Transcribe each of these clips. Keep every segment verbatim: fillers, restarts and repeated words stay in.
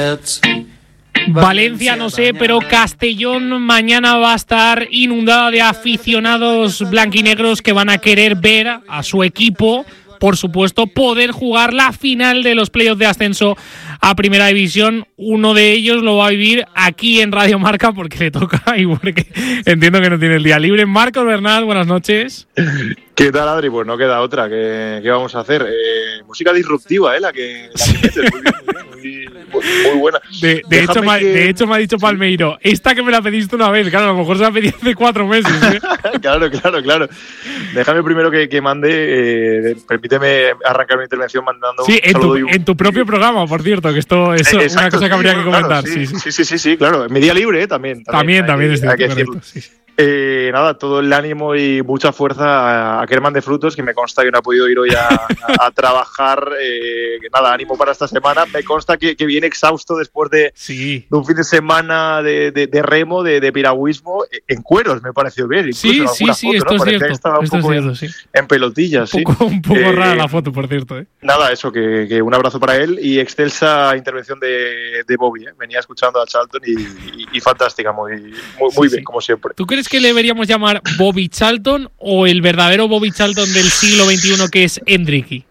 Valencia no sé, pero Castellón mañana va a estar inundada de aficionados blanquinegros que van a querer ver a su equipo, por supuesto, poder jugar la final de los playoffs de ascenso a Primera División. Uno de ellos lo va a vivir aquí en Radio Marca porque le toca y porque entiendo que no tiene el día libre. Marcos Bernal, buenas noches. ¿Qué tal, Adri? Pues no queda otra. ¿Qué, qué vamos a hacer? Eh, música disruptiva, ¿eh? La que, la que metes. Muy bien, muy bien. Muy, muy buena. De, de, hecho, que... de hecho, me ha dicho Palmeiro, esta que me la pediste una vez. Claro, a lo mejor se la pedí hace cuatro meses. ¿eh? Claro, claro, claro. Déjame primero que, que mande, eh, permíteme arrancar mi intervención mandando sí, un en saludo. Tu, en tu propio programa, por cierto, que esto es eh, una cosa que habría que comentar. Claro, sí, sí, sí, sí, sí, sí, claro. En mi día libre, ¿eh? también. También, también, también también es cierto, correcto, sí. Eh, nada, todo el ánimo y mucha fuerza a Kerman de Frutos, que me consta que no ha podido ir hoy a, a, a trabajar. Eh, nada, ánimo para esta semana. Me consta que, que viene exhausto después de, sí. de un fin de semana de, de, de remo, de, de piragüismo, en cueros, me pareció ver. Sí, sí, sí, foto, esto ¿no? es cierto. Que estaba un esto poco es cierto, en, sí. en pelotillas. Un poco, sí. un poco eh, rara la foto, por cierto. ¿eh? Nada, eso, que, que un abrazo para él y excelsa intervención de, de Bobby. ¿eh? Venía escuchando a Charlton y, y, y fantástica, muy, muy, muy sí, bien, sí. como siempre. ¿Tú crees que le deberíamos llamar Bobby Charlton o el verdadero Bobby Charlton del siglo veintiuno que es Hendricky?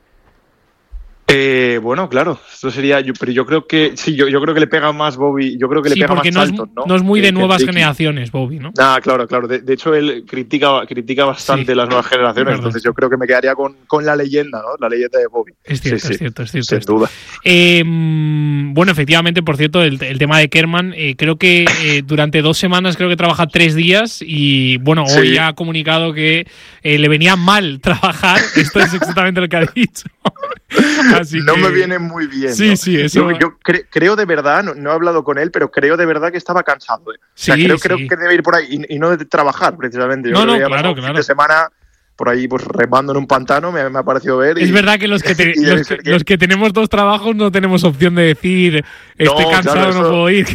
Eh, bueno, claro, esto sería, yo, pero yo creo que sí, yo, yo creo que le pega más Bobby, yo creo que le sí, pega más no Charlton, es, ¿no? no es muy que, de nuevas Hendricky. generaciones, Bobby, ¿no? Ah, claro, claro. De, de hecho, él critica, critica bastante sí, las nuevas generaciones, entonces yo creo que me quedaría con, con la leyenda, ¿no? La leyenda de Bobby. Es cierto, sí, es cierto, es cierto. Sin esto. duda. Eh, bueno, efectivamente, por cierto, el, el tema de Kerman, eh, creo que eh, durante dos semanas creo que trabaja tres días y, bueno, hoy sí. ha comunicado que eh, le venía mal trabajar. Esto es exactamente lo que ha dicho. Así no que... me viene muy bien. Sí, ¿no? sí, eso. Yo, yo cre- creo de verdad, no, no he hablado con él, pero creo de verdad que estaba cansado. ¿eh? O sea, sí, creo, sí. creo que debe ir por ahí y, y no de trabajar, precisamente. Yo no, creo no, que claro, un claro. fin de semana por ahí, pues remando en un pantano, me, me ha parecido ver. Y, es verdad que los que, te, los, que, que los que tenemos dos trabajos no tenemos opción de decir estoy no, cansado, claro, eso, no puedo ir.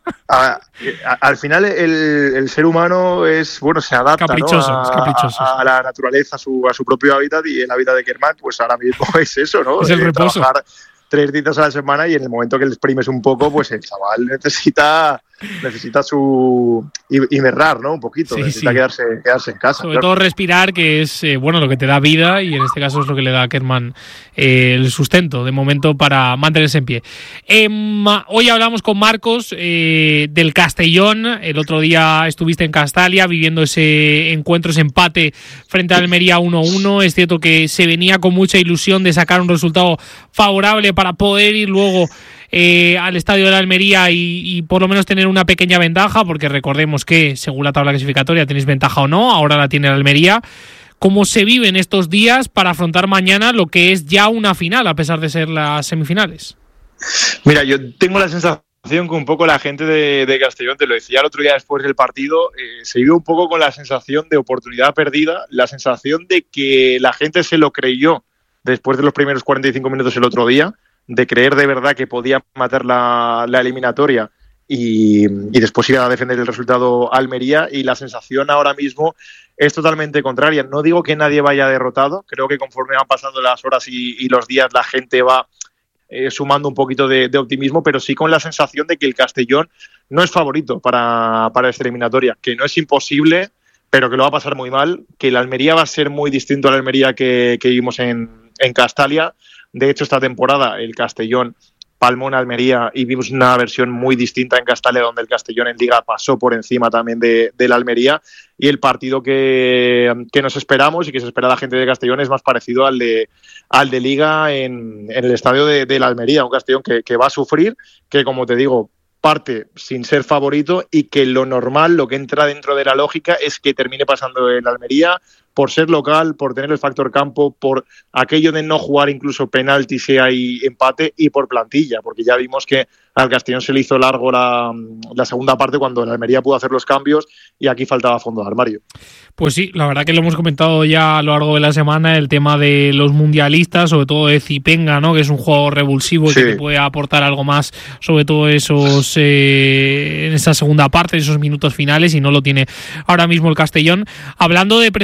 A, a, al final el, el ser humano es bueno se adapta caprichoso, ¿no? a, es caprichoso. A, a la naturaleza, a su, a su propio hábitat, y el hábitat de Kerman pues ahora mismo es eso, ¿no? Es el eh, reposo. Trabajar tres días a la semana y en el momento que le exprimes un poco, pues el chaval necesita necesita su hibernar, ¿no? Un poquito, sí, necesita sí. Quedarse, quedarse en casa. Sobre claro. todo respirar, que es eh, bueno lo que te da vida y en este caso es lo que le da a Kerman eh, el sustento de momento para mantenerse en pie. Eh, hoy hablamos con Marcos eh, del Castellón. El otro día estuviste en Castalia viviendo ese encuentro, ese empate frente a Almería uno uno. Es cierto que se venía con mucha ilusión de sacar un resultado favorable para poder ir luego Eh, al estadio de la Almería y, y por lo menos tener una pequeña ventaja, porque recordemos que según la tabla clasificatoria tenéis ventaja o no, ahora la tiene la Almería. ¿Cómo se viven estos días para afrontar mañana lo que es ya una final, a pesar de ser las semifinales? Mira, yo tengo la sensación que un poco la gente de, de Castellón, te lo decía el otro día después del partido, eh, se vive un poco con la sensación de oportunidad perdida, la sensación de que la gente se lo creyó después de los primeros cuarenta y cinco minutos el otro día, de creer de verdad que podía matar la, la eliminatoria y, y después ir a defender el resultado Almería, y la sensación ahora mismo es totalmente contraria. No digo que nadie vaya derrotado, creo que conforme van pasando las horas y, y los días la gente va eh, sumando un poquito de, de optimismo, pero sí con la sensación de que el Castellón no es favorito para, para esta eliminatoria, que no es imposible, pero que lo va a pasar muy mal, que la Almería va a ser muy distinto a la Almería que, que vimos en, en Castalia. De hecho, esta temporada el Castellón palmó en Almería y vimos una versión muy distinta en Castalia, donde el Castellón en Liga pasó por encima también de, de la Almería, y el partido que, que nos esperamos y que se espera la gente de Castellón es más parecido al de, al de Liga en, en el estadio de, de la Almería, un Castellón que, que va a sufrir, que como te digo, parte sin ser favorito, y que lo normal, lo que entra dentro de la lógica es que termine pasando en Almería por ser local, por tener el factor campo, por aquello de no jugar incluso penalti si hay empate, y por plantilla, porque ya vimos que al Castellón se le hizo largo la, la segunda parte cuando el Almería pudo hacer los cambios y aquí faltaba fondo de armario. Pues sí, la verdad que lo hemos comentado ya a lo largo de la semana, el tema de los mundialistas, sobre todo de Zipenga, ¿no? Que es un juego revulsivo y sí. que te puede aportar algo más, sobre todo esos eh, en esa segunda parte, esos minutos finales, y no lo tiene ahora mismo el Castellón. Hablando de precisamente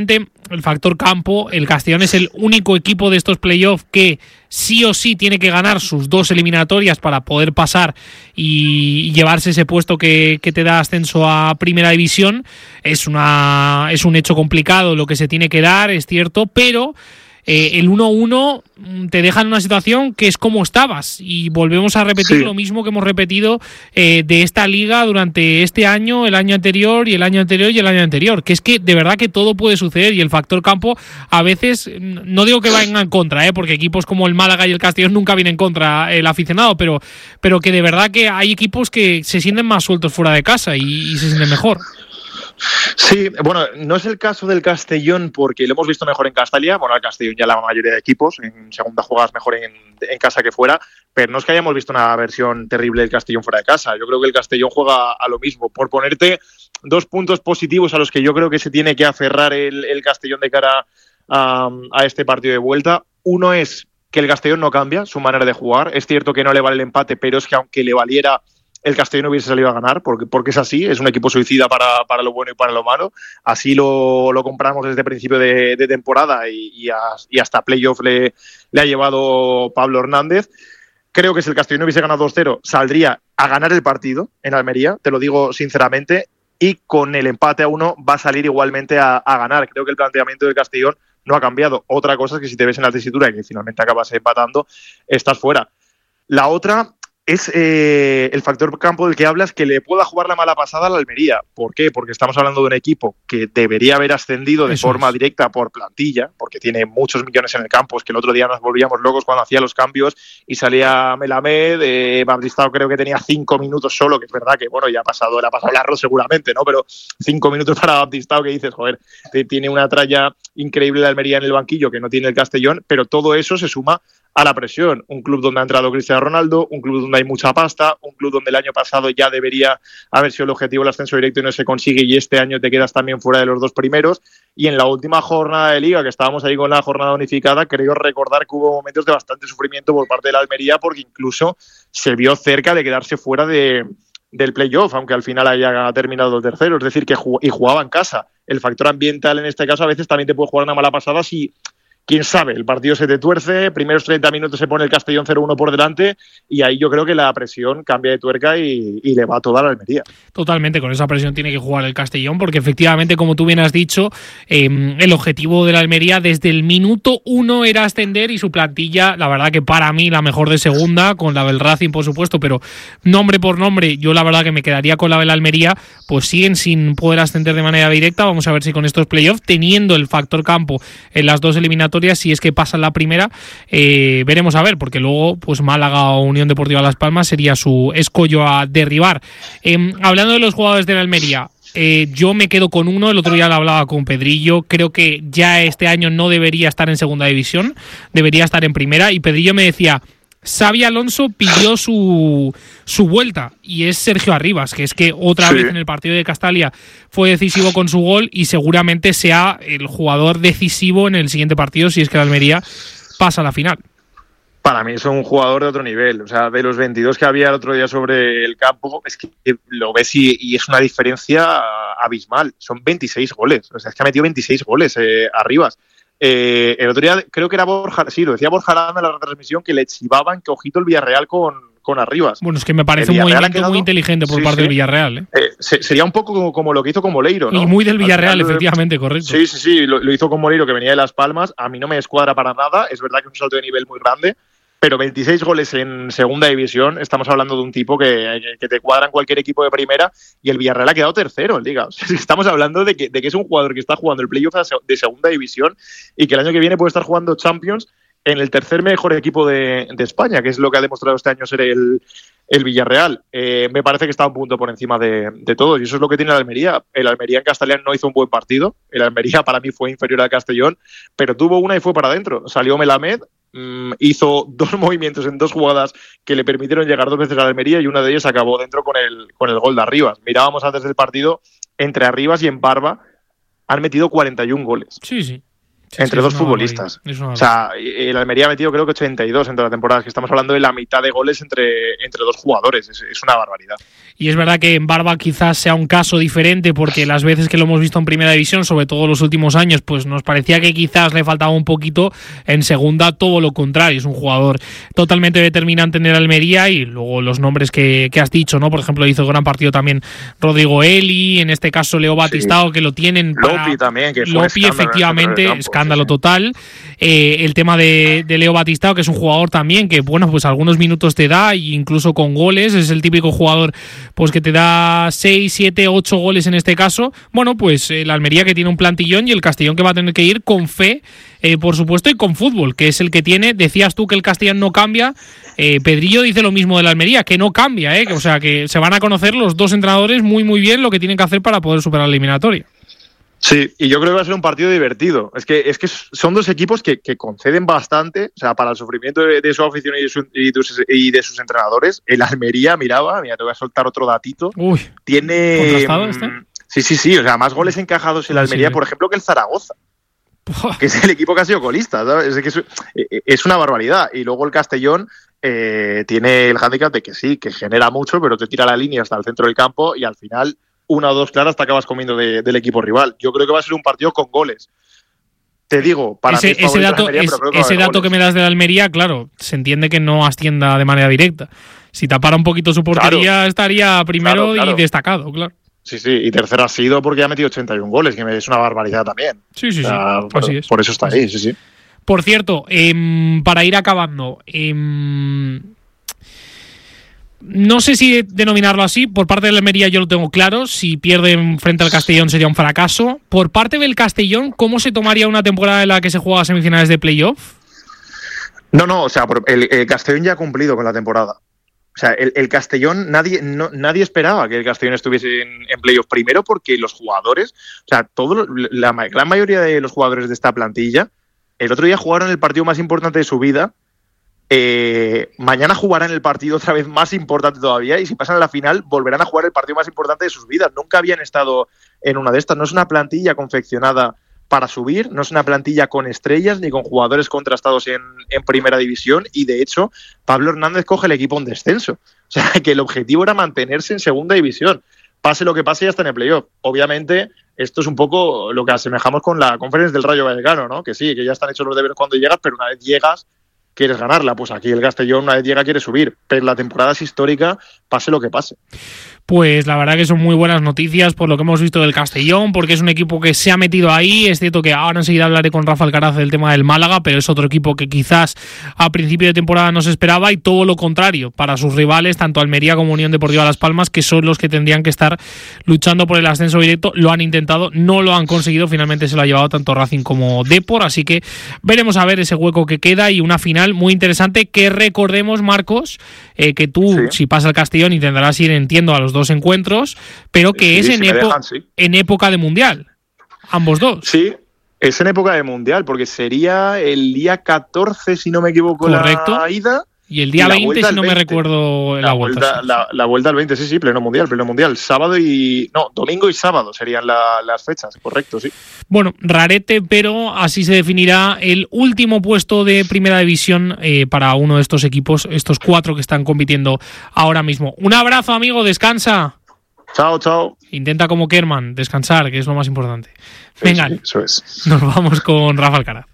evidentemente el factor campo, el Castellón es el único equipo de estos playoffs que sí o sí tiene que ganar sus dos eliminatorias para poder pasar y llevarse ese puesto que, que te da ascenso a Primera División. Es una es un hecho complicado lo que se tiene que dar, es cierto, pero Eh, el uno uno te deja en una situación que es como estabas y volvemos a repetir sí. lo mismo que hemos repetido eh, de esta liga durante este año, el año anterior y el año anterior y el año anterior, que es que de verdad que todo puede suceder y el factor campo a veces, no digo que vayan en contra, eh, porque equipos como el Málaga y el Castellón nunca vienen en contra el aficionado, pero, pero que de verdad que hay equipos que se sienten más sueltos fuera de casa y, y se sienten mejor. Sí, bueno, no es el caso del Castellón porque lo hemos visto mejor en Castalia. Bueno, el Castellón ya la mayoría de equipos, en segunda juegas mejor en, en casa que fuera, pero no es que hayamos visto una versión terrible del Castellón fuera de casa. Yo creo que el Castellón juega a lo mismo. Por ponerte dos puntos positivos a los que yo creo que se tiene que aferrar el, el Castellón de cara a, a este partido de vuelta. Uno es que el Castellón no cambia su manera de jugar. Es cierto que no le vale el empate, pero es que aunque le valiera, el Castellón hubiese salido a ganar, porque, porque es así, es un equipo suicida para, para lo bueno y para lo malo. Así lo, lo compramos desde el principio de, de temporada y, y, a, y hasta playoff le, le ha llevado Pablo Hernández. Creo que si el Castellón hubiese ganado dos cero, saldría a ganar el partido en Almería, te lo digo sinceramente, y con el empate a uno va a salir igualmente a, a ganar. Creo que el planteamiento del Castellón no ha cambiado. Otra cosa es que si te ves en la tesitura y que finalmente acabas empatando, estás fuera. La otra es eh, el factor campo del que hablas, que le pueda jugar la mala pasada a la Almería. ¿Por qué? Porque estamos hablando de un equipo que debería haber ascendido de Eso forma es. directa por plantilla, porque tiene muchos millones en el campo. Es que el otro día nos volvíamos locos cuando hacía los cambios y salía Melamed, eh, Baptistao creo que tenía cinco minutos solo, que es verdad que, bueno, ya ha pasado, le ha pasado el arroz seguramente, ¿no? Pero cinco minutos para Baptistao, que dices, joder, tiene una tralla increíble de Almería en el banquillo que no tiene el Castellón, pero todo eso se suma a la presión. Un club donde ha entrado Cristiano Ronaldo, un club donde hay mucha pasta, un club donde el año pasado ya debería haber sido el objetivo el ascenso directo y no se consigue, y este año te quedas también fuera de los dos primeros. Y en la última jornada de Liga, que estábamos ahí con la jornada unificada, creo recordar que hubo momentos de bastante sufrimiento por parte de la Almería, porque incluso se vio cerca de quedarse fuera de, del playoff, aunque al final haya terminado el tercero. Es decir, que jug- y jugaba en casa. El factor ambiental en este caso a veces también te puede jugar una mala pasada si, quién sabe, el partido se te tuerce, primeros treinta minutos se pone el Castellón cero uno por delante y ahí yo creo que la presión cambia de tuerca y, y le va a toda la Almería. Totalmente, con esa presión tiene que jugar el Castellón, porque efectivamente, como tú bien has dicho, eh, el objetivo de la Almería desde el minuto uno era ascender, y su plantilla, la verdad que para mí la mejor de segunda, con la del Racing por supuesto, pero nombre por nombre yo la verdad que me quedaría con la del Almería, pues siguen sin poder ascender de manera directa. Vamos a ver si con estos playoffs, teniendo el factor campo en las dos eliminatorias, si es que pasa la primera, eh, veremos a ver, porque luego pues Málaga o Unión Deportiva Las Palmas sería su escollo a derribar. Eh, hablando de los jugadores de la Almería, eh, yo me quedo con uno, el otro día lo hablaba con Pedrillo, creo que ya este año no debería estar en segunda división, debería estar en primera, y Pedrillo me decía, Xabi Alonso pidió su, su vuelta, y es Sergio Arribas, que es que otra sí. vez en el partido de Castalia fue decisivo con su gol y seguramente sea el jugador decisivo en el siguiente partido si es que la Almería pasa a la final. Para mí es un jugador de otro nivel. O sea, de los veintidós que había el otro día sobre el campo, es que lo ves y, y es una diferencia abismal. Son veintiséis goles. O sea, es que ha metido veintiséis goles eh, Arribas. Eh, el otro día creo que era Borja, sí, lo decía Borja Arana en la retransmisión, que le chivaban que ojito el Villarreal con, con Arribas. Bueno, es que me parece un movimiento quedado, muy inteligente por sí, parte sí. del Villarreal. ¿eh? Eh, se, sería un poco como, como lo que hizo con Moleiro, ¿no? Y muy del Villarreal, final, efectivamente, eh, correcto. Sí, sí, sí, lo, lo hizo con Moleiro, que venía de Las Palmas. A mí no me descuadra para nada. Es verdad que es un salto de nivel muy grande, pero veintiséis goles en segunda división, estamos hablando de un tipo que, que te cuadra en cualquier equipo de primera, y el Villarreal ha quedado tercero en Liga. O sea, estamos hablando de que, de que es un jugador que está jugando el playoff de segunda división y que el año que viene puede estar jugando Champions en el tercer mejor equipo de, de España, que es lo que ha demostrado este año ser el, el Villarreal. Eh, me parece que está un punto por encima de, de todos, y eso es lo que tiene el Almería. El Almería en Castellón no hizo un buen partido, el Almería para mí fue inferior al Castellón, pero tuvo una y fue para adentro. Salió Melamed, mmm, hizo dos movimientos en dos jugadas que le permitieron llegar dos veces a la Almería, y una de ellas acabó dentro con el, con el gol de Arribas. Mirábamos antes del partido, entre Arribas y Embarba han metido cuarenta y un goles. Sí, sí. Sí, entre sí, dos futbolistas. O sea, el Almería ha metido creo que ochenta y dos en toda la temporada, que estamos hablando de la mitad de goles entre, entre dos jugadores, es, es una barbaridad. Y es verdad que en Barba quizás sea un caso diferente, porque las veces que lo hemos visto en Primera División, sobre todo los últimos años, pues nos parecía que quizás le faltaba un poquito. En Segunda todo lo contrario, es un jugador totalmente determinante en el Almería, y luego los nombres que, que has dicho, ¿no? Por ejemplo, hizo gran partido también Rodrigo Eli, en este caso Leo Batistao, sí. que lo tienen para... Lopi también, que fue Lopi, efectivamente, campo, escándalo sí. total. Eh, el tema de, de Leo Batistao, que es un jugador también que, bueno, pues algunos minutos te da, e incluso con goles, es el típico jugador pues que te da seis, siete, ocho goles en este caso. Bueno, pues el Almería que tiene un plantillón, y el Castellón que va a tener que ir con fe, eh, por supuesto, y con fútbol, que es el que tiene. Decías tú que el Castellón no cambia, eh, Pedrillo dice lo mismo del Almería, que no cambia, eh, o sea, que se van a conocer los dos entrenadores muy muy bien lo que tienen que hacer para poder superar la eliminatoria. Sí, y yo creo que va a ser un partido divertido. Es que, es que son dos equipos que, que conceden bastante, o sea, para el sufrimiento de, de su afición y de, su, y, de sus, y de sus entrenadores. El Almería, miraba, mira, te voy a soltar otro datito. Uy, tiene ¿contrastado este? Sí, sí, sí, o sea, más goles encajados el Almería, sí, por ejemplo, que el Zaragoza, que es el equipo que ha sido colista, ¿sabes? Es, que es, es una barbaridad. Y luego el Castellón eh, tiene el hándicap de que sí, que genera mucho, pero te tira la línea hasta el centro del campo y al final una o dos claras te acabas comiendo de, del equipo rival. Yo creo que va a ser un partido con goles. Te digo, para ese, mí es ese dato, Almería, es, pero creo que ese dato que me das de la Almería, claro, se entiende que no ascienda de manera directa. Si tapara un poquito su portería, claro, estaría primero claro, claro. y destacado, claro. Sí, sí, y tercero ha sido porque ha metido ochenta y un goles, que es una barbaridad también. Sí, sí, o sea, sí. Por, Así es. por eso está ahí, sí, sí. Por cierto, eh, para ir acabando, eh, no sé si denominarlo así. Por parte de la Almería yo lo tengo claro. Si pierden frente al Castellón sería un fracaso. Por parte del Castellón, ¿cómo se tomaría una temporada en la que se juega semifinales de playoff? No, no, o sea, el, el Castellón ya ha cumplido con la temporada. O sea, el, el Castellón, nadie, no, nadie esperaba que el Castellón estuviese en, en playoff, primero porque los jugadores, o sea, todo, la gran mayoría de los jugadores de esta plantilla, el otro día jugaron el partido más importante de su vida. Eh, mañana jugarán el partido otra vez más importante todavía, y si pasan a la final volverán a jugar el partido más importante de sus vidas. Nunca habían estado en una de estas. No es una plantilla confeccionada para subir, no es una plantilla con estrellas ni con jugadores contrastados en, en primera división, y de hecho Pablo Hernández coge el equipo en descenso. O sea, que el objetivo era mantenerse en segunda división. Pase lo que pase, ya está en el playoff. Obviamente, esto es un poco lo que asemejamos con la Conference del Rayo Vallecano, ¿no? Que sí, que ya están hechos los deberes cuando llegas, pero una vez llegas quieres ganarla. Pues aquí el Castellón una vez llega quiere subir, pero la temporada es histórica, pase lo que pase. Pues la verdad que son muy buenas noticias por lo que hemos visto del Castellón, porque es un equipo que se ha metido ahí. Es cierto que ahora enseguida hablaré con Rafa Alcaraz del tema del Málaga, pero es otro equipo que quizás a principio de temporada no se esperaba, y todo lo contrario para sus rivales, tanto Almería como Unión Deportiva Las Palmas, que son los que tendrían que estar luchando por el ascenso directo. Lo han intentado, no lo han conseguido, finalmente se lo ha llevado tanto Racing como Depor, así que veremos a ver ese hueco que queda, y una final muy interesante que recordemos, Marcos, eh, que tú, sí, si pasa el Castellón, intentarás ir, entiendo, a los dos encuentros, pero que sí, es en, si epo- dejan, sí. en época de Mundial, ambos dos. Sí, es en época de Mundial, porque sería el día catorce, si no me equivoco, correcto, la ida. Y el día y veinte, si no me recuerdo, la, la vuelta. vuelta sí. la, la vuelta al veinte, sí, sí, pleno mundial, pleno mundial. Sábado y... No, domingo y sábado serían la, las fechas, correcto, sí. Bueno, rarete, pero así se definirá el último puesto de Primera División eh, para uno de estos equipos, estos cuatro que están compitiendo ahora mismo. Un abrazo, amigo, descansa. Chao, chao. Intenta como Kerman descansar, que es lo más importante. Venga, sí, sí, eso es. Nos vamos con Rafa Alcaraz.